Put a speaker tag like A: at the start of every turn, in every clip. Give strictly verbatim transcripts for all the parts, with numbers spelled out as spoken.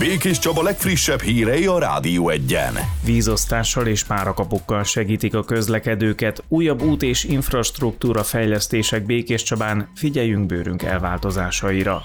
A: Békés Csaba legfrissebb hírei a Rádió Egyen.
B: Vízosztással és párakapukkal segítik a közlekedőket. Újabb út- és infrastruktúra fejlesztések Békés Csabán, figyeljünk bőrünk elváltozásaira.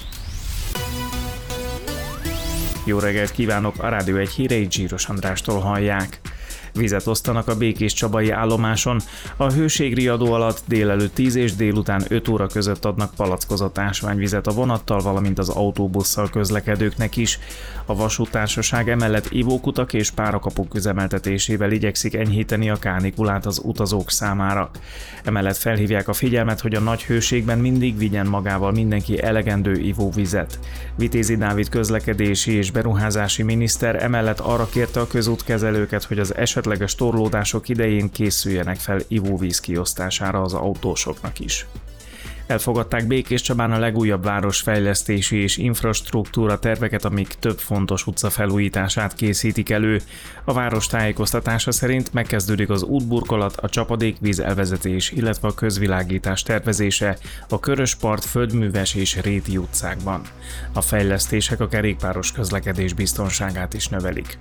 B: Jó reggelt kívánok, a Rádió Egy híreit Zsíros Andrástól hallják. Vizet osztanak a békés csabai állomáson. A hőségriadó alatt délelőtt tíz és délután öt óra között adnak palackozott ásványvizet a vonattal, valamint az autóbusszal közlekedőknek is. A vasúttársaság emellett ivókutak és párakapuk üzemeltetésével igyekszik enyhíteni a kánikulát az utazók számára. Emellett felhívják a figyelmet, hogy a nagy hőségben mindig vigyen magával mindenki elegendő ivóvizet. Vitézi Dávid közlekedési és beruházási miniszter emellett arra kérte a közútkezelőket, hogy az esetleges torlódások idején készüljenek fel ivóvíz kiosztására az autósoknak is. Elfogadták Békés Csabán a legújabb városfejlesztési és infrastruktúra terveket, amik több fontos utca felújítását készítik elő. A város tájékoztatása szerint megkezdődik az útburkolat, a csapadékvíz elvezetés, illetve a közvilágítás tervezése a Köröspart, Földműves és Réti utcákban. A fejlesztések a kerékpáros közlekedés biztonságát is növelik.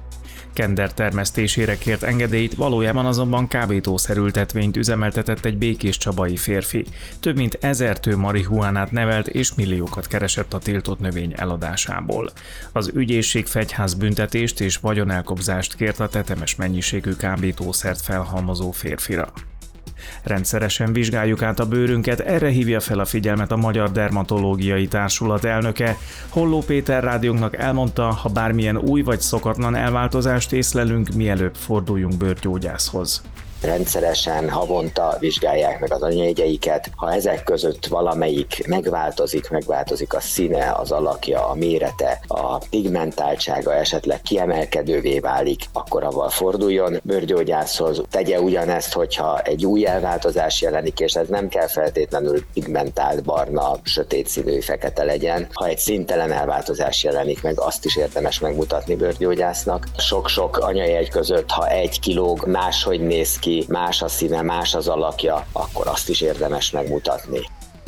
B: Kender termesztésére kért engedélyt, valójában azonban kábítószerültetvényt üzemeltetett egy békés csabai férfi. Több mint ezer tő marihuánát nevelt és milliókat keresett a tiltott növény eladásából. Az ügyészség fegyház büntetést és vagyonelkobzást kért a tetemes mennyiségű kábítószert felhalmozó férfira. Rendszeresen vizsgáljuk át a bőrünket, erre hívja fel a figyelmet a Magyar Dermatológiai Társulat elnöke. Holló Péter rádiónknak elmondta, ha bármilyen új vagy szokatlan elváltozást észlelünk, mielőbb forduljunk bőrgyógyászhoz.
C: Rendszeresen, havonta vizsgálják meg az anyajegyeiket. Ha ezek között valamelyik megváltozik, megváltozik a színe, az alakja, a mérete, a pigmentáltsága esetleg kiemelkedővé válik, akkor avval forduljon bőrgyógyászhoz. Tegye ugyanezt, hogyha egy új elváltozás jelenik, és ez nem kell feltétlenül pigmentált, barna, sötét színű, fekete legyen. Ha egy színtelen elváltozás jelenik meg, azt is érdemes megmutatni bőrgyógyásznak. Sok-sok anyajegy között, ha egy kilóg, máshogy néz ki, más a színe, más az alakja, akkor azt is érdemes megmutatni.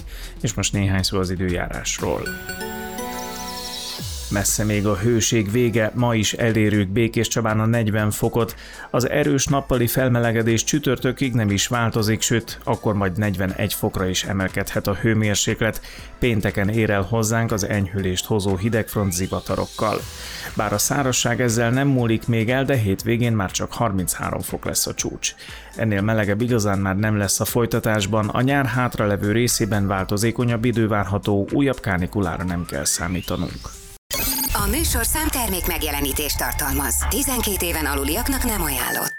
B: És most néhány szó az időjárásról. Messze még a hőség vége, ma is elérjük Békés Csabán a negyven fokot. Az erős nappali felmelegedés csütörtökig nem is változik, sőt, akkor majd negyvenegy fokra is emelkedhet a hőmérséklet. Pénteken ér el hozzánk az enyhülést hozó hidegfront zivatarokkal. Bár a szárazság ezzel nem múlik még el, de hétvégén már csak harminchárom fok lesz a csúcs. Ennél melegebb igazán már nem lesz a folytatásban, a nyár hátralevő részében változékonyabb idő várható, újabb kánikulára nem kell számítanunk.
D: A műsorszám termék megjelenítést tartalmaz. tizenkét éven aluliaknak nem ajánlott.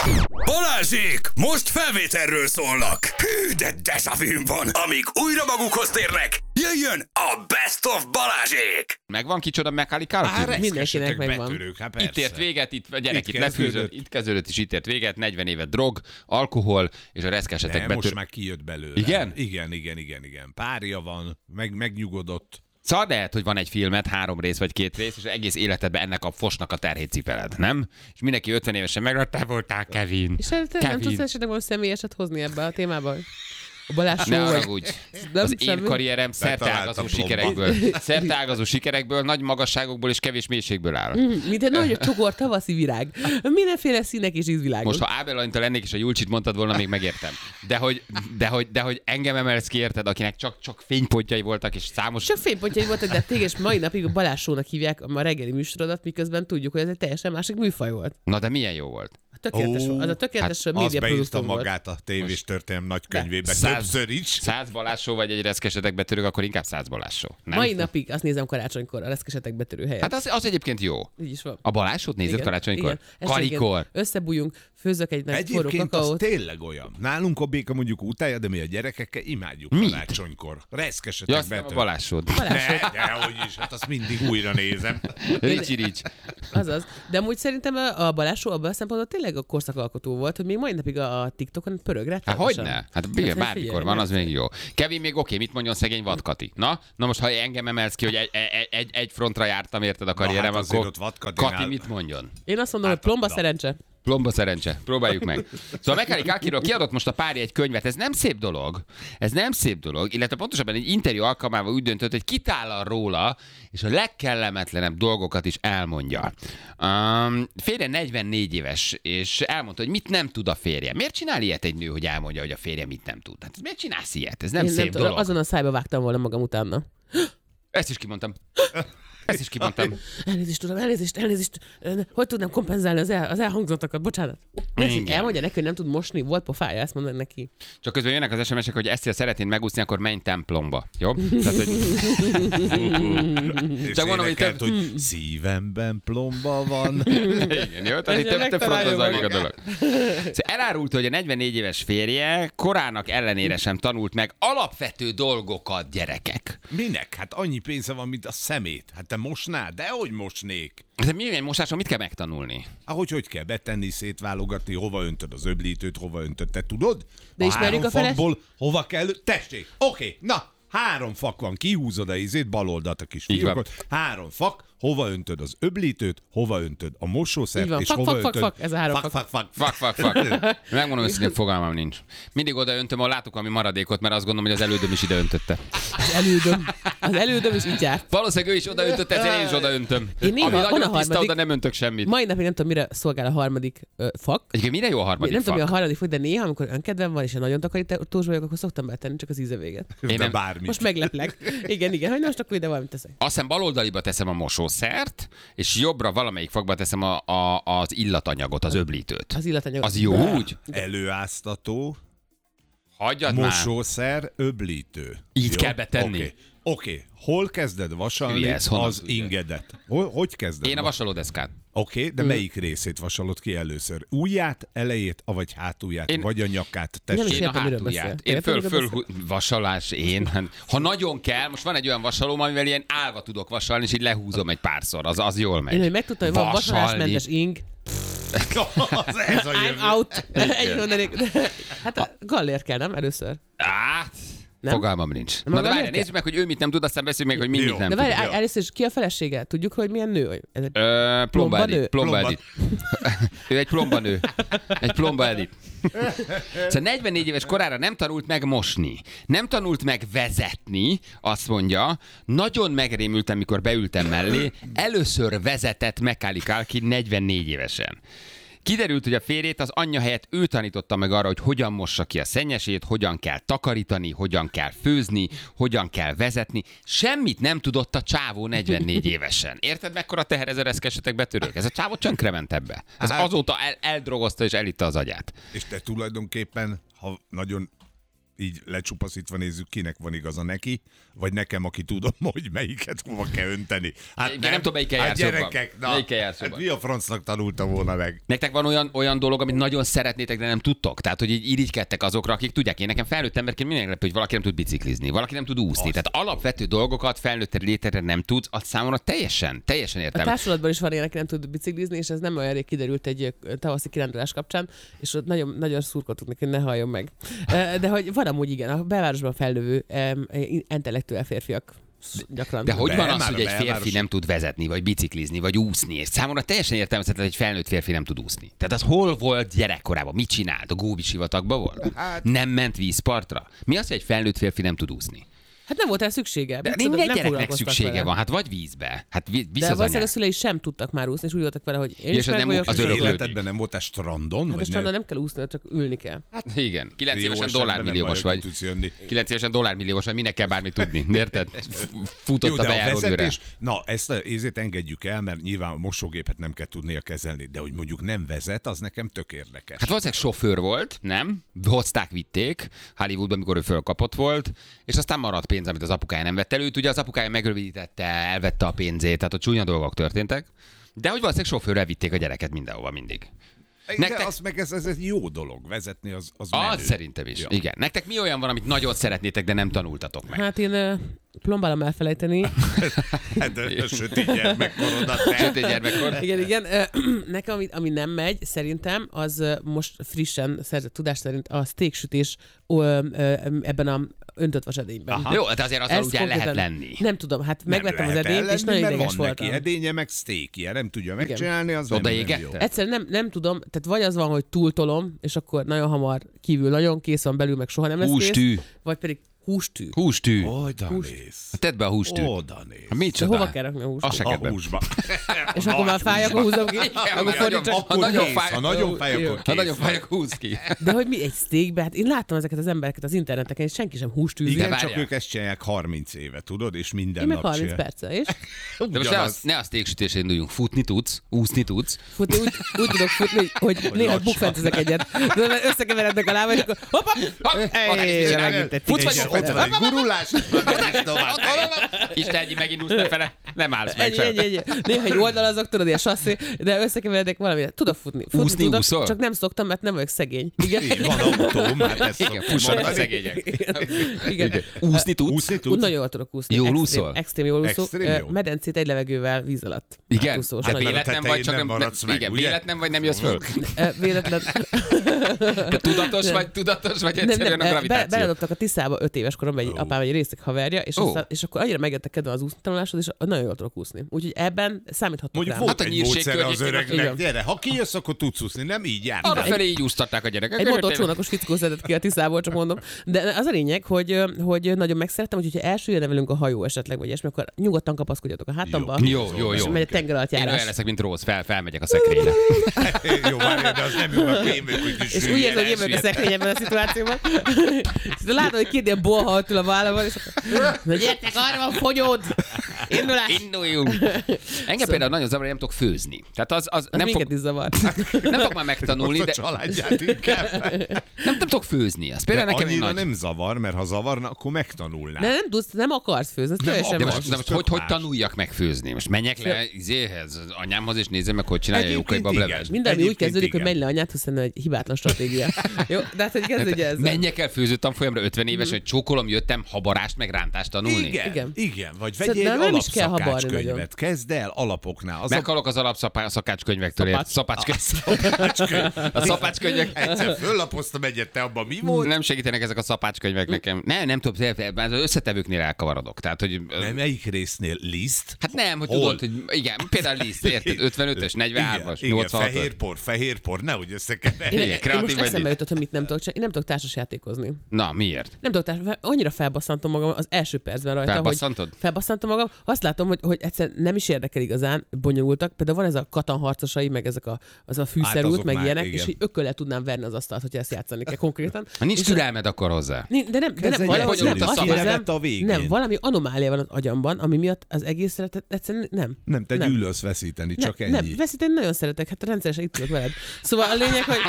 E: Balázsék! Most felvételről szólnak! Hű, de dezsavűm van! Amíg újra magukhoz térnek, jöjjön a Best of Balázsék!
F: Megvan kicsoda Macaulay Culkin?
G: Mindenkinek megvan.
H: Betörők, hát
F: Itt ért véget, itt, a gyerek itt,
H: Itt
F: lefűzött,
H: kezdődött.
F: itt kezdődött és itt ért véget, negyven évet drog, alkohol és a reszkesetek
H: De
F: betör...
H: most már kijött belőle.
F: Igen?
H: Igen, igen, igen, igen. Párja van, meg, megnyugodott.
F: Szóval lehet, hogy van egy filmet, három rész vagy két rész, és egész életedben ennek a fosnak a terhét cipeled, nem? És mindenki ötven évesen meglát, te voltál Kevin.
G: És te nem tudsz esetleg valami személyeset hozni ebbe a témába? A Balázs
F: Ne
G: show, vagy-
F: haragudj.
G: Nem
F: Az én
G: semmi?
F: karrierem szerteágazó
H: Betaláltam
F: sikerekből, szerteágazó sikerekből, nagy magasságokból és kevés mélységből áll.
G: Mm, mint egy nagy csokor tavaszi virág. Mindenféle színek és ízvilágok.
F: Most, ha Ábel Anita lennék és a Julcsit mondtad volna, még megértem. De hogy, de hogy, de hogy engem emelsz ki, érted, akinek csak, csak fénypontjai voltak, és számos...
G: Csak fénypontjai voltak, de téged és mai napig a Balázs show-nak hívják a reggeli műsorodat, miközben tudjuk, hogy ez egy teljesen másik műfaj volt.
F: Na de milyen jó volt.
G: A tökéletes,
H: Ó,
G: az a tökéletes
F: hát
G: hát,
H: Az
G: média
H: beírta
G: produktum volt.
H: magát a tévés történelem nagykönyvébe.
F: Száz-
H: Többször is.
F: Száz Balázs show vagy egy reszkesetek betörők, akkor inkább száz Balázs show. Nem?
G: Mai napig azt nézem karácsonykor a reszkesetek betörő helyet.
F: Hát az, az egyébként jó.
G: Így is van.
F: A Balázs show-t nézed
G: Igen,
F: karácsonykor?
G: igen. Esténként
F: Karikor.
G: Összebújjunk, főzök egy nagy forró
H: Egyébként az
G: kakaót.
H: tényleg olyan. Nálunk a béka mondjuk utálja, de mi a gyerekekkel imádjuk
F: Mit?
H: karácsonykor.
F: Ja,
H: Reszkesetek
F: azt nem a
H: betör.
F: Balázs show-t.
G: Balázs show.
H: Ne, dehogy is, hát azt mindig újra nézem.
F: Ricsi Rics.
G: Azaz. De amúgy szerintem a a Balázs show abban a szempontból tényleg a korszakalkotó volt, hogy még mai napig a, a TikTokon pörög
F: Hát
G: rettenetesen.
F: hogyne? Hát
G: Hát,
F: igen,
G: hogy
F: bármikor
G: figyelj,
F: van,
G: nem?
F: az még jó. Kevin még oké, mit mondjon szegény vadkati? Na, na most ha engem emelsz ki, hogy egy, egy, egy, egy frontra jártam, érted a karrierem,
H: hát azért
F: akkor
H: ott Vad Katinál-
F: Kati mit mondjon?
G: Én azt mondom, hogy plomba
H: Átadta.
G: szerencse.
F: Plomba szerencse. Próbáljuk meg. Szóval Macaulay Culkinról kiadott most a párja egy könyvet. Ez nem szép dolog. Ez nem szép dolog. Illetve pontosabban egy interjú alkalmával úgy döntött, hogy kitállal róla, és a legkellemetlenebb dolgokat is elmondja. Um, férje negyvennégy éves, és elmondta, hogy mit nem tud a férje. Miért csinál ilyet egy nő, hogy elmondja, hogy a férje mit nem tud? Hát miért csinálsz ilyet? Ez nem
G: Én
F: szép
G: nem tudom,
F: dolog.
G: azon a szájba vágtam volna magam utána.
F: Ezt is kimondtam. Ezt is kimondtam.
G: Elnézést, tudom, elnézést, elnézést. Hogy tudnám kompenzálni az, el, az elhangzottakat? Bocsánat.
F: Igen.
G: Elmondja neki, hogy nem tud mosni. Volt pofája, ezt mondani neki.
F: Csak közben jönnek az es em es-ek, hogy ezt, ha szeretnéd megúszni, akkor menj templomba. Jó? Tehát, hogy...
H: És
F: Csak mondom, hogy
H: énekelt,
F: te-
H: hogy szívemben plomba van.
F: Igen, jó? Tehát itt te, te
G: megtalálja
F: frontra zajlik a
G: magát.
F: dolog. Szóval elárult, hogy a negyvennégy éves férje korának ellenére sem tanult meg alapvető dolgokat, gyerekek.
H: Minek? Hát annyi pénze van, mint a szemét. Hát te mosnád? De hogy mosnék?
F: De milyen mosáson mit kell megtanulni?
H: Ahogy hogy kell betenni, szétválogatni, hova öntöd az öblítőt, hova öntöd, te tudod?
G: De
H: a
G: ismerjük
H: három
G: a feles-
H: fakból hova kell, tessék, oké, okay, na, három fak van, kihúzod a izét, bal oldalt a kis
F: Így van.
H: fiókot, három fak, hova öntöd az öblítőt, hova öntöd a mosószert,
G: Így van,
H: és
G: fak,
H: hova
G: fak, fak,
H: öntöd...
G: fak, ez a három
H: fak,
G: fak.
H: fak, fak.
F: Fak, fak, fak. Megmondom őszintén, fogalmam nincs. Mindig oda öntöm, ahol látok valami maradékot, mert azt gondolom, hogy az elődöm is ide öntötte.
G: Az elődöm. Az elődöm is így járt.
F: Valószínűleg ő is oda öntötte, ezért én is oda öntöm.
G: Én néha-
F: Ami
G: van a
F: nagyon tiszta,
G: harmadik-
F: oda nem öntök semmit.
G: Mai napig nem tudom, mire szolgál a harmadik ö, fak.
F: Egyébként mire jó a harmadik
G: Nem tudom, mi a
F: fak?
G: harmadik fak, de néha, amikor önkedvem van, és én nagyon takarítós vagyok, akkor szoktam betenni csak az íze véget.
F: Én
H: De
F: nem-
H: bármit.
G: Most megleplek. Igen, igen, hogy most akkor ide valamit teszek.
F: Azt hiszem baloldaliba teszem a mosószert, és jobbra valamelyik fakba teszem a, a, az illatanyagot, az öblítőt.
G: Az illatanyag.
F: Az jó úgy?
H: Előáztató,
F: Hagyjad már.
H: mosószer, öblítő.
F: Így kell betenni.
H: Oké. Okay. Okay. Hol kezded vasalni
F: Hülye, ez honnan
H: az
F: tudja?
H: ingedet? Hol, hogy kezded?
F: Én a vasalódeszkán.
H: Oké, okay, de melyik részét vasalod ki először? Ujját, elejét, vagy hátulját,
F: Én-
H: Én... vagy a nyakát?
G: Nem is
H: Tessék.
F: Én a
G: értem, miről
F: hátulját.
G: beszél.
F: Én
G: Értem,
F: föl,
G: miről
F: föl, vasalás, én. Ha nagyon kell, most van egy olyan vasalóm, amivel ilyen állva tudok vasalni, és így lehúzom egy párszor. Az, az jól megy.
G: Én, hogy megtudtam, hogy van
F: Vasalni.
G: vasalásmentes ing.
H: Az, ez a jövő.
G: I'm out. Egy mondanék. Hát a Gallér kell, nem? Először.
F: Át!
G: Nem?
F: Fogalmam nincs.
G: Nem
F: Na de
G: a
F: várj,
G: Gallér
F: nézzük meg, hogy ő mit nem tud, aztán beszéljünk meg, hogy mi
H: Jó.
F: mit nem
G: De
F: tud.
G: várj, először is ki a felesége? Tudjuk, hogy milyen nő? Vagy ez egy...
F: Ö, Plomba
G: Plomba nő?
F: Edith. Plomba
H: Plomba.
F: Edith. Ő egy plomba nő. Egy plomba Edith. Szóval negyvennégy éves korára nem tanult meg mosni. Nem tanult meg vezetni, azt mondja. Nagyon megrémültem, mikor beültem mellé. Először vezetett Macaulay Culkin negyvennégy évesen. Kiderült, hogy a férjét az anyja helyett ő tanította meg arra, hogy hogyan mossa ki a szennyesét, hogyan kell takarítani, hogyan kell főzni, hogyan kell vezetni. Semmit nem tudott a csávó negyvennégy évesen. Érted, mekkora teher ez a reszkesetek betörők? Ez a csávó csönkrement ebbe. Ez
H: Hát-
F: azóta el, eldrogozta és elitta az agyát.
H: És te tulajdonképpen, ha nagyon így lecsupaszítva nézzük, kinek van igaza, neki, vagy nekem, aki tudom, hogy melyiket hova kell önteni. Hát
F: Én nem tudom, melyikkel
H: hát
F: jársz jobban.
H: gyerekek, na,
F: Melyikkel jársz
H: hát
F: jobban?
H: mi a francnak tanultam volna meg?
F: Nektek van olyan, olyan dolog, amit nagyon szeretnétek, de nem tudtok? Tehát, hogy így irigykedtek azokra, akik tudják. Én nekem felnőtt emberként mindig meglepő, hogy valaki nem tud biciklizni, valaki nem tud úszni. Tehát alapvető dolgokat felnőtt létre nem tudsz, az számomra teljesen, teljesen
G: A
F: értem.
G: társulatban is van ilyen, aki nem tud biciklizni, és ez nem olyan rég kiderült egy ö, tavaszi kirándulás kapcsán, és ott nagyon, nagyon szurkoltuk neki, hogy ne halljon meg. Ö, De hogy van amúgy igen, a belvárosban felnövő em, intellektuál férfiak gyakran.
F: De hogy
H: De
F: van az,
H: már
F: hogy
H: a
F: egy férfi
H: belváros-
F: nem tud vezetni, vagy biciklizni, vagy úszni? És számomra teljesen értelmezhetetlen, hogy egy felnőtt férfi nem tud úszni. Tehát az hol volt gyerekkorában? Mit csinált? A Góbi sivatagban volt?
H: Hát-
F: Nem ment vízpartra? Mi az, hogy egy felnőtt férfi nem tud úszni?
G: Hát nem volt rá szüksége.
F: De
G: Mit
F: minden
G: tudom, nem
F: gyereknek
G: foglalkoztak
F: szüksége
G: vele.
F: van, hát vagy vízbe. Hát vi- visz
G: De
F: az
G: valószínűleg a
F: anyák.
G: szülei sem tudtak már úszni, és úgy voltak vele, hogy én
F: És
G: is
F: az
G: meg
F: nem-
G: vagyok.
F: az
G: és
H: Az
F: öröklődés.
H: életedben nem voltál strandon?
G: Hát a
H: vagy
G: strandon nem kell úszni, csak ülni kell.
F: Hát igen, kilenc
H: Jó
F: évesen
H: esetben
F: dollármilliómos
H: nem
F: vagy.
H: tudsz jönni.
F: kilenc évesen dollármilliómos vagy, minek kell bármit tudni, érted? Futott
H: Jó,
F: a
H: de a
F: bejáródőre.
H: vezetés, na ezt a ézét engedjük el, mert nyilván a mosógépet nem kell tudnia kezelni, de hogy mondjuk nem vezet, az nekem tök érdekes.
F: Hát valószínűleg sofőr volt, nem? Hozták, vitték Hollywoodban, amikor ő fölkapott volt, és aztán maradt pénz, amit az apukája nem vett előtt. Ugye az apukája megrövidítette, elvette a pénzét, tehát ott csúnya dolgok történtek. De hogy valószínűleg sofőrrel vitték a gyereket mindenhova mindig.
H: De
F: nektek-
H: az meg ez, ez egy jó dolog, vezetni az, az
F: Az
H: menő.
F: szerintem is.
H: Ja.
F: Igen. Nektek mi olyan van, amit nagyon szeretnétek, de nem tanultatok meg?
G: Hát én ö, Plombálom elfelejteni.
H: Hát a sötét gyermekkorodat.
F: Sötét gyermekkor.
G: Igen, igen. Nekem, ami, ami nem megy, szerintem, az most frissen szerzett tudás szerint a steaksütés ebben a öntött vasedényben.
F: Aha. Jó, hát azért azzal ugye lehet lenni.
G: Nem tudom, hát megvettem az edényt, és nagyon ideges voltam.
H: Neki edénye, meg steakje, nem tudja megcsinálni, az
F: oda
H: nem, nem jó.
G: Egyszerűen nem, nem tudom, tehát vagy az van, hogy túltolom, és akkor nagyon hamar kívül nagyon kész van, belül meg soha nem lesz
F: hústű.
G: Kész, vagy pedig hústű.
F: Hústű.
H: Oda néz.
F: Tedd be a hústűt.
H: Oda néz.
F: Ha mit
G: Hova kell rakni a hústűt?
H: A húsba.
G: És akkor már fáj, akkor húzom ki.
F: Akkor fordítsak. Ha nagyon fáj,
H: ha nagyon fáj, akkor
F: Ha nagyon fáj, akkor húz ki.
G: De hogy mi egy steakbe? Hát én láttam ezeket az embereket az interneteken, és senki sem hústűzi.
H: Igen, csak ők ezt csinálják harminc éve, tudod, és minden
G: Én meg
H: nap
G: harminc perce, és?
F: De most ne, az, ne a steaksütésre induljunk. Futni tudsz, úszni tudsz.
G: Futni, úgy, úgy tudok futni, hogy, hogy néha bukfentezek egyet. De összekeverednek a lába, és akkor hoppa!
F: Futsz vagy
H: gurulás.
F: Isten, ennyi megint úsz befele. Nem állsz meg
G: sem. Néha egy oldalazok, tudod, ilyen sasszé, de összekeveredek valami. Tudok futni. Futni
F: úszni
G: tudok,
F: úszol?
G: csak nem szoktam, mert nem vagyok szegény. Igen.
H: Így van autóm, hát ezt
F: igen, fussanak a szegények.
G: Igen.
F: Úszni tudsz?
H: Úszni
G: Úgy
H: tudsz?
G: nagyon jól tudok úszni.
F: Jól
G: extrém,
F: úszol?
G: Extrém jól úszó.
H: Extrém jó.
G: Medencét egy levegővel víz alatt.
F: Igen?
G: Úszós,
F: Hát
G: nagyon.
F: véletlen vagy, csak
H: nem
F: nem,
H: maradsz meg,
F: igen,
H: ugye?
F: véletlen vagy, nem jössz föl?
G: Véletlen.
F: Te tudatos vagy, tudatos vagy,
G: Nem,
F: egyszerűen
G: nem,
F: a
G: be,
F: gravitáció.
G: beledobtak a Tiszába öt éves koromban egy apám egy részeg haverja, és,
F: Ó.
G: aztán, és akkor annyira megjöttek kedve az úsztanuláshoz, és nagyon jól tudok úszni. Úgyhogy ebben számíthatok
H: Mondjuk
G: rám.
H: volt
F: Hát a
H: egy
F: nyírség
H: módszer az
F: környékén
H: öregnek,
G: igen.
H: gyere, ha kijössz, akkor tudsz úszni, nem így jár.
F: Arra felé így úsztatták a gyerekek.
G: Egy motorcsónakos fickó szedett ki a Tiszából, csak mondom. De az a lényeg, hogy, hogy nagyon megszerettem, hogy ha elsüllyedne velünk a hajó esetleg, vagy ilyesmi, akkor nyugodtan kapaszkodjatok a hátamba.
F: Jó, jó,
G: És
F: jó.
G: megy a tenger alatt
F: Én olyan
G: járás.
F: leszek, mint Rose, fel, felmegyek a szekrényre.
H: Jó, várjál, de az nem jó, akkor én vagyok, hogy
G: És úgy érzem, hogy én vagyok a szekrény ebben a szituációban. És látom, hogy két ilyen bolha ott ül a vállamon, és akkor, na gyertek, arra van fonyód! Indulás!
F: Induljunk! Engem például nagyon zavar, hogy nem tudok főzni. Tehát az, az
G: Az
F: nem,
G: minket
F: fog,
G: is zavar.
F: nem fog már megtanulni,
H: a
F: de
H: családját inkább.
F: nem, nem tudok főzni. Az
H: De
F: például nekem egy
H: annyira
F: nagy...
H: nem zavar, mert ha zavarna, akkor megtanulnál.
G: De nem tudsz, nem akarsz főzni, ez teljesen
F: De
G: más.
F: most, de most hogy, hogy tanuljak meg főzni? Most menjek le izéhez, az anyámhoz, és nézzem meg, hogy csinálja a
H: Egyébként
F: jókai
H: igen.
F: bableves.
G: Minden, ami úgy
H: Egyébként
G: kezdődik, hogy
H: igen.
G: menj le anyát, hiszen egy hibátlan stratégia. Jó, de hát hogy kezdődj ezzel.
F: Menjek el főző tanfolyamra ötven éves, hogy csókolom, jöttem habarást meg rántást tanulni.
H: Igen, igen,
G: Igen.
H: igen. Vagy vegyél
G: Szerintem
H: egy
G: nem is kell habarni
H: alapszakácskönyvet.
G: nagyon.
H: Kezd el alapoknál. Az a
F: Meghalok az alapszakácskönyvektől. ért- Szapácskönyv.
H: szakácskönyv.
F: A szapácskönyvek.
H: Egyszer föllapoztam egyet, te abban mi volt?
F: Nem segítenek ezek a szapácskönyvek nekem. Nem, nem tudom, az összetevőknél elkavarodok. Tehát, hogy...
H: Nem, melyik résznél? Liszt?
F: Hát nem, hogy
H: Hol?
F: tudod, hogy igen, például liszt, érted? ötvenötös, negyvenhármas,
H: Igen,
F: nyolcvanhatos.
H: fehérpor, fehérpor, nehogy összekeverj.
F: Igen,
G: Én, én
F: kreatív
G: most
F: vagy.
G: eszembe jutott, hogy mit nem tudok csinálni. Én nem tudok társasjátékozni.
F: Na, miért?
G: Nem tudok társas, annyira felbasszantom magam az első percben rajta,
F: Felbasszantod?
G: hogy felbasszantom magam. Azt látom, hogy, hogy egyszer nem is érdekel igazán, bonyolultak. Például van ez a katanharcosai, meg ezek a, az a fűszerút,
H: azok
G: meg
H: már,
G: ilyenek,
H: igen.
G: és így ököllel tudnám verni az asztalt, hogyha ezt játszani kell konkrétan.
F: Ha nincs
G: És-
F: türelmed akkor hozzá.
G: Ni- De nem, de
H: Kezd
G: nem,
H: egy
G: valahogy nem,
F: bonyolult
G: azt
F: szavát.
G: érzem,
H: Kivett a végén.
G: nem, valami anomália van az agyamban, ami miatt az egészre tehát egyszerűen nem.
H: Nem, te gyűlölsz veszíteni, csak
G: nem,
H: ennyi.
G: Nem, veszíteni nagyon szeretek, hát rendszeresen itt tudok veled. Szóval a lényeg, hogy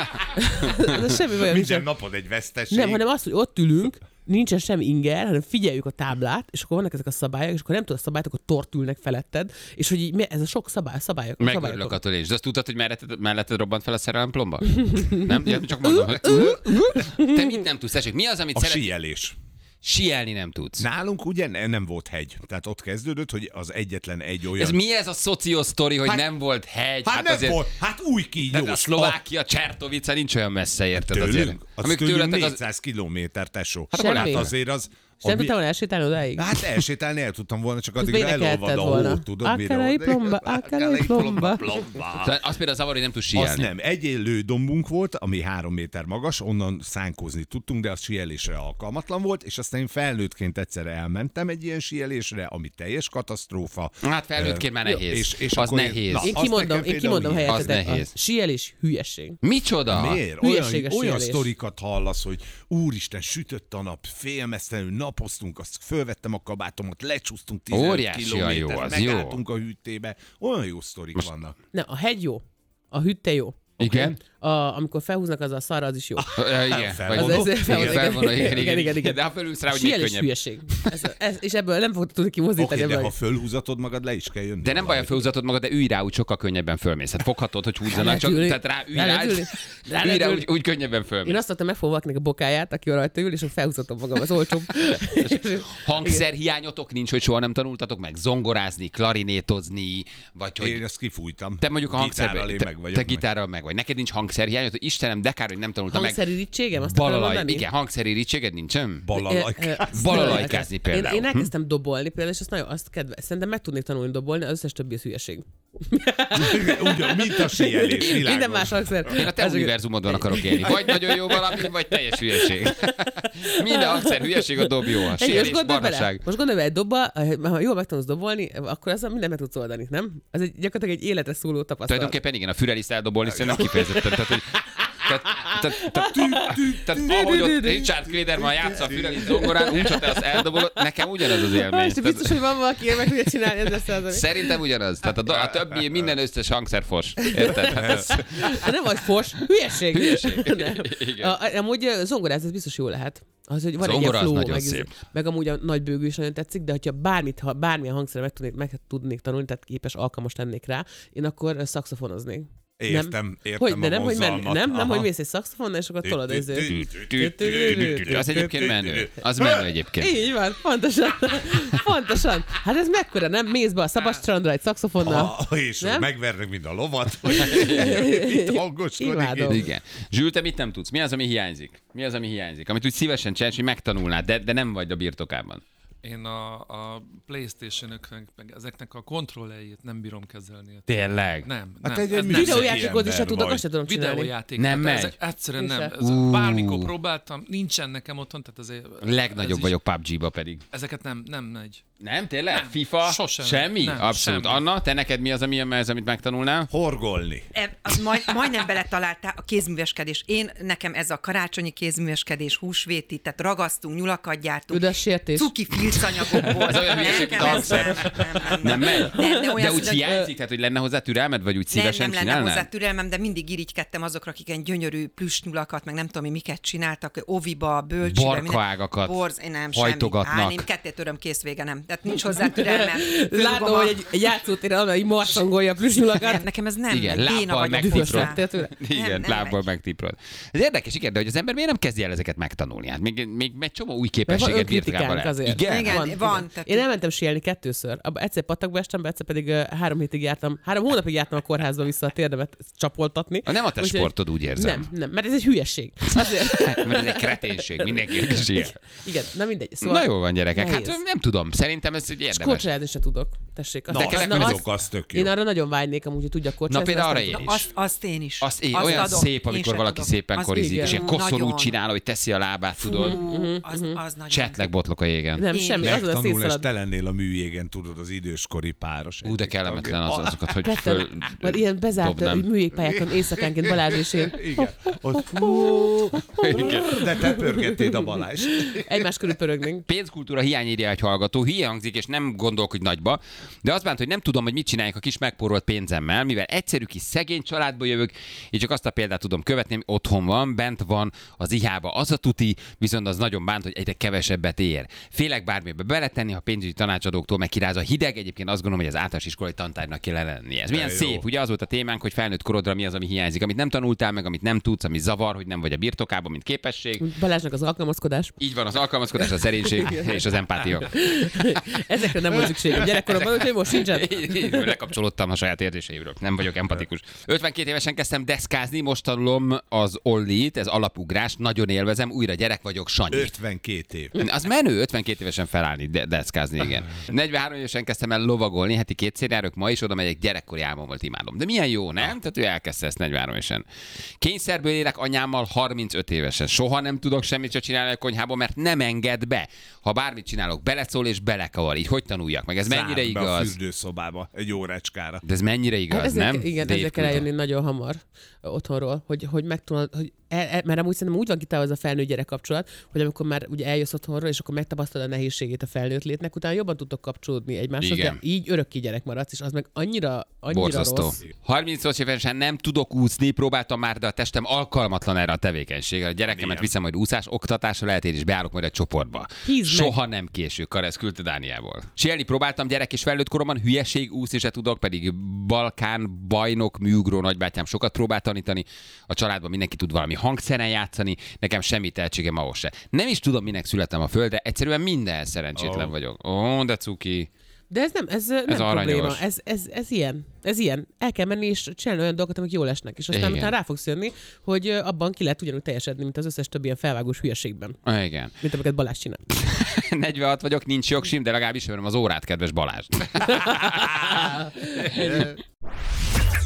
G: de semmi bajom
H: Minden
G: nincsen.
H: napod egy veszteség.
G: Nem, hanem az, hogy ott ülünk, nincsen semmi inger, hanem figyeljük a táblát, és akkor vannak ezek a szabályok, és akkor nem tudod a szabályt, akkor tort ülnek feletted, és hogy így, mi- ez a sok szabály, szabályok.
F: Megörülök
G: szabályok.
F: attól én is. De azt tudtad, hogy melletted, melletted robbant fel a szerelem plomba? Nem? Ja, csak mondom. hogy- Te mit nem tudsz? Tessék, mi az, amit
H: A
F: szeret?
H: síelés.
F: Sielni nem tudsz.
H: Nálunk ugye ne- nem volt hegy. Tehát ott kezdődött, hogy az egyetlen egy olyan...
F: Ez mi ez a szociosztori, hogy
H: Hát-
F: nem volt hegy?
H: Hát, nem volt, hát új kígyós.
F: De a Szlovákia, Csertovica nincs olyan messze, érted azért.
H: Tőlünk? Az
F: Amíg
H: tőlünk
F: tőletek az...
H: négyszáz kilométer, tesó.
G: Hát
H: Hát
G: semmi.
H: azért az...
G: Nem
H: ami-
G: tudtam volna elsétálni odáig.
H: Hát elsétálni el tudtam volna, csak
G: Azt
H: addigra
G: minek
H: elolvad a
G: elted volna?
H: hó, tudod,
G: Akkelei plomba, akkelei plomba.
H: plomba.
F: Tehát az például zavar, hogy nem tudsz
H: Az
F: sielni.
H: nem. Egy lődombunk volt, ami három méter magas, onnan szánkózni tudtunk, de az sielésre alkalmatlan volt, és aztán én felnőttként egyszer elmentem egy ilyen sielésre, ami teljes katasztrófa.
F: Hát felnőttként már nehéz.
H: És- és
F: az
H: akkor én-
F: nehéz.
H: Na,
G: Én
H: azt
G: kimondom,
H: nekem
G: én kimondom
H: például
F: az
G: helyettetek, a
F: nehéz.
G: síelés hülyesség.
F: Micsoda?
H: Miért? Olyan,
G: Hülyeséges
H: olyan
G: sielés.
H: sztorikat hallasz, hogy úristen, sütött a nap, félmeztelenül napoztunk, azt fölvettem a kabátomat, lecsúsztunk tizenöt
F: Óriásian jó,
H: kilométer,
F: az jó.
H: megálltunk a hűtébe. Olyan jó sztorik
F: Most-
H: vannak.
G: Nem, a hegy jó, a hütte jó.
F: Igen?
G: a, amikor felhúznak az a szarra, az is jó.
F: Igen,
H: felvonó.
F: vagy
G: Az- ez-
F: igen,
G: igen,
F: felvonó, igen,
G: igen,
F: igen,
G: igen, igen.
F: De ha felülsz rá, hogy még
G: Síelés
F: könnyebb.
G: hülyeség. Ez, ez, és ebből nem fogod tudni kimozdítani.
H: Oké, de
G: ebből.
H: ha fölhúzatod magad, le is kell jönni.
F: De nem baj, a fölhúzatod magad, de ülj rá, úgy sokkal könnyebben fölmész. Hát foghatod, hogy húzzanak, csak
G: ülni.
F: tehát rá ülj
G: Rá
F: rá,
G: lehet ülni.
F: és
G: Rá
F: ülj
G: lehet
F: rá,
G: ülni.
F: úgy, úgy könnyebben
G: Én
F: fölmész.
G: azt adtam megfogni a bokáját, aki rajta ül, és akkor felhúzhatom magam, az olcsóbb.
F: Hangszerhiányotok nincs, hogy soha nem tanultatok meg zongorázni, klarinétozni, vagy hogy...
H: Én ezt kifújtam.
F: Te mondjuk a
H: Gitárral
F: hangszerben,
H: én
F: te,
H: meg vagyok.
F: te
H: meg.
F: gitárral meg vagy. Neked nincs hangszerhiányod, hogy Istenem, de kár, hogy nem tanultam meg.
G: Hangszerirítségem, azt akarom
F: Balalaj,
G: mondani?
F: igen, hangszerirítséged nincsen?
H: Balalajk.
G: Ö, ö,
F: Balalajkázni
G: Én,
F: például.
G: én elkezdtem dobolni például, és azt nagyon azt kedve. Szerintem meg tudnék tanulni dobolni, az összes többi az hülyeség.
H: Ugyan, mint a síelés, világos.
G: Minden más hangszer.
F: Én a te univerzumodban akarok élni. Vagy nagyon jó valami, vagy teljes hülyeség. Minden hangszer hülyeség, a dob jó. A
G: Hey, most
F: síelés,
G: gondolj bele,
F: barnaság.
G: most gondolj bele, egy dobba, ha jól megtanulsz dobolni, akkor azzal mindent meg tudsz oldani, nem? Ez egy, gyakorlatilag egy életre szóló tapasztalat.
F: Tulajdonképpen igen, a füreliszt eldobolni szerintem kifejezetten. Tehát, hogy tehát, tehát, tehát, tehát ahogy ott Richard Klederman játsza a füreliszt zongorán, úgy, ha te azt eldobolod, nekem ugyanaz az élmény.
G: És biztos, hogy van valaki, aki meg tudja csinálni ezzel százalék.
F: Szerintem ugyanaz. Tehát a, do- a többi, minden összes hangszer fos. Érted? Hát ez,
G: Nem vagy fos, hülyeség.
F: Hülyeség.
G: Nem.
F: Igen.
G: A, amúgy zongorázni, ez biztos jó lehet. Az, hogy van egy ilyen
F: Zongora az
G: flow,
F: nagyon
G: meg,
F: szép.
G: meg amúgy a nagy bőgő is nagyon tetszik, de hogyha bármit, ha bármilyen hangszerre meg tudnék, meg tudnék tanulni, tehát képes, alkalmas lennék rá, én akkor szaxofonoznék.
H: Értem, értem
G: Hogy, de
H: a
G: nem, hogy, men,
H: vonzalmat.
G: nem, nem,
H: Aha.
G: hogy mész egy szaxofonnal, és akkor tolod ez.
F: Az egyébként menő. Az menő egyébként.
G: Így van, pontosan. Pontosan. Hát ez mekkora, nem? Mész be a szabadstrandra egy szaxofonnal.
H: Ah, és
G: Nem?
H: megvernek, mint a lovat. Itt hangoskodik.
G: Imádom.
F: Igen. Zsül, te mit nem tudsz? Mi az, ami hiányzik? Mi az, ami hiányzik? Amit úgy szívesen csinálsz, hogy megtanulnád, de, de nem vagy a birtokában.
I: Én a, a PlayStation-öknek, meg ezeknek a kontrollerjét nem bírom kezelni.
F: Tényleg?
I: Nem,
H: Hát
I: nem.
H: egy
I: ez
H: műszaki
I: nem.
G: Videójátékozni se
H: ember
G: tudok,
H: vagy.
G: azt se tudom csinálni.
I: Videójáték.
F: Nem
I: hát
F: megy?
I: ezek Egyszerűen
G: Én
I: nem.
G: se.
I: Ez
F: Ú.
I: bármikor próbáltam, nincsen nekem otthon, tehát azért...
F: Legnagyobb
I: ez is-
F: vagyok pé u bé gé-ba pedig.
I: Ezeket nem, nem megy.
F: Nem, tényleg?
I: Nem.
F: FIFA?
I: Sosem.
F: Semmi?
I: Nem,
F: Abszolút.
I: semmi.
F: Anna, te neked mi az, ami, ez, amit megtanulnál?
H: Horgolni.
J: E, az majd, majdnem beletaláltál a kézműveskedés. Én, nekem ez a karácsonyi kézműveskedés, húsvéti, tehát ragasztunk, nyulakat gyártunk.
G: Üdes sértés.
J: Cuki filcanyagokból.
F: Ez olyan hülyeség, mint a
J: Nekem ez
F: hangszer.
J: nem, nem, nem,
F: Nem megy?
J: Nem, de olyan
F: De úgy
J: szünet-
F: hiányzik, tehát hogy lenne hozzá türelmed, vagy úgy
J: Nem,
F: szívesen
J: nem lenne hozzá
F: csinálnád?
J: türelmem, de mindig irigykedtem azokra, akik ilyen gyönyörű plüssnyulakat, meg nem tudom, én miket csináltak, oviba, bölcsibe.
F: Barkaágakat
J: Borz, én nem,
F: hajtogatnak.
J: semmi. Á, én ketté töröm, kész vége, nem. Tehát nincs hozzá türelmem.
G: Látom,
J: Fölrugom a-
G: hogy egy, egy játszótéren arra, hogy marszangolja a plüsnyulakat.
J: Nem, nekem ez nem
F: Igen,
J: megy. Béna
F: lábbal
J: vagyok
F: megtiprod.
J: hozzá.
G: Tettél tőle?
F: Igen,
J: Nem, nem
F: lábbal
J: megy.
F: megtiprod. Ez érdekes, igen, de hogy az ember miért nem kezdi el ezeket megtanulni? Hát még, még egy csomó új
G: Mert van
F: képességet birtokában
G: önkritikánk
F: lehet.
G: azért.
F: Igen?
J: Igen. van, tehát-
G: Én elmentem síelni kettőször. Abba egyszer patakba estem be, egyszer pedig uh, három hétig jártam, három hónapig jártam a kórházba vissza a térdemet csapoltatni.
F: A nem a te
G: Úgyhogy-
F: sportod, úgy érzem.
G: Nem, nem, mert ez egy hülyesség. Azért.
F: Mert ez egy kreténség, mindenki sír.
G: Igen, na mindegy. Szóval
F: Na jól van, gyerekek. Hát
G: nehéz.
F: nem tudom, szerintem ez egy érdemes.
G: Korcsolyázni se tudok. Tessék.
H: Na,
G: azt-
H: azt
G: na,
H: tudok, az tök jó.
G: Én arra nagyon vágynék, amúgy, hogy tudjak korcsolyázni.
F: Na például
G: azt
F: arra
G: nem
F: én
G: tudom.
F: is.
J: Azt, azt én is.
F: Azt én,
J: Azt
F: olyan
J: adom.
F: szép,
J: Én
F: amikor
J: sem
F: valaki
J: tudom.
F: szépen
J: Az
F: korizik,
G: igen.
F: és ilyen koszorút
J: Nagyon.
F: csinál, hogy teszi a lábát, tudod.
J: Fú, az, az nagyon.
F: Csetlek botlok a jégen.
G: Nem,
J: Én
G: semmi,
J: is.
G: azon a
H: Megtanul, és
G: szétszalad.
H: te lennél a műjégen, tudod, az időskori páros.
F: Ú, de
H: egyik
F: kellemetlen
H: tagja.
F: az, azokat, hogy
G: Ketten,
F: föl...
G: vagy ilyen bezárt
F: dobnám.
G: műjégpályákon éjszakánként Balázs és én.
H: Igen. Ott, de te pörgettéd a Balást.
G: Egymás körül pörögnénk.
F: Pénzkultúra hiány írja egy hallgató, hülye hangzik, és nem gondolkodj nagyba, de azt bánt, hogy nem tudom, hogy mit csináljak a kis megpórolt pénzemmel, mivel egyszerű kis szegény családból jövök, és csak azt a példát tudom követni, ami otthon van, bent van az ihába az a tuti, viszont az nagyon bánt, hogy egyre kevesebbet ér. Félek bármibe beletenni, ha pénzügyi tanácsadóktól megkiráz a hideg, egyébként azt gondolom, hogy az általános iskolai tantárgynak kell lennie. Ez milyen
H: jó.
F: szép, ugye az volt a témánk, hogy felnőtt korodra mi az, ami hiányzik, amit nem tanultál meg, amit nem tudsz, ami zavar, hogy nem vagy a birtokában, mint képesség.
G: Balázsnak az alkalmazkodás.
F: Így van, az alkalmazkodás, a szerénység és az empátia.
G: Ezekre nem volt szükség. Gyerekkoromban, úgyhogy most sincsen.
F: Így, így, lekapcsolódtam a saját érzéseimről. Nem vagyok empatikus. ötvenkét évesen kezdtem deszkázni, most tanulom az ollit, ez alapugrás, nagyon élvezem, újra gyerek vagyok, Sanyi.
H: ötvenkét év.
F: Az menő, ötvenkét évesen felállni, de- deszkázni, igen. negyvenhárom évesen kezdtem el lovagolni, heti kétszer járok, ma is oda megyek, gyerekkori álmom volt, imádom. De milyen jó, nem? Tehát ő elkezdte ezt negyvenhárom évesen. Kényszerből élek anyámmal harmincöt évesen. Soha nem tudok semmit se csinálni a konyhában, mert nem enged be. Ha bármit csinálok, beleszól és bele belekavar, így hogy tanuljak meg? Ez
H: Zárd
F: mennyire
H: be a
F: igaz?
H: fürdőszobába egy órácskára.
F: De ez mennyire igaz,
G: Hát ezért,
F: nem?
G: Igen,
F: Dave
G: ezért kell
F: Couto.
G: eljönni nagyon hamar otthonról, hogy, hogy megtudod, hogy el, el, mert amúgy szerintem úgy van kitálva az a felnőtt-gyerek kapcsolat, hogy amikor már ugye eljössz otthonról, és akkor megtapasztalod a nehézségét a felnőtt létnek, utána jobban tudtok kapcsolódni egymáshoz,
F: Igen.
G: de így örökké gyerek maradsz, és az meg annyira, annyira
F: Borzasztó.
G: rossz.
F: harmincnyolc évesen nem tudok úszni, próbáltam már, de a testem alkalmatlan erre a tevékenységre. A gyerekemet
H: Igen.
F: viszem majd úszás oktatásra, lehet én is beállok majd egy csoportba.
G: Hízd meg.
F: Soha nem késő, Karesz küldte Dániából. Sielni próbáltam gyerek és felnőtt koromban, hülyeség, úszni se tudok, pedig Balkán bajnok, műugró nagybátyám sokat próbál tanítani. A családban mindenki tud valami hangszeren játszani, nekem semmi tehetségem ahhoz se. Nem is tudom, minek születtem a földre, egyszerűen minden szerencsétlen
H: Ó.
F: vagyok. Ó, de cuki.
G: De ez nem, ez, ez nem
F: aranyos.
G: probléma. Ez, ez, ez ilyen. Ez ilyen. El kell menni és csinálni olyan dolgokat, amik jól esnek. És aztán
F: Igen.
G: utána rá fogsz jönni, hogy ö, abban ki lehet ugyanúgy teljesedni, mint az összes több ilyen felvágós hülyeségben.
F: Ah, igen.
G: Mint amiket Balázs csinál.
F: negyvenhat vagyok, nincs jogsim, de legalább ismerem az órát, kedves Balázs.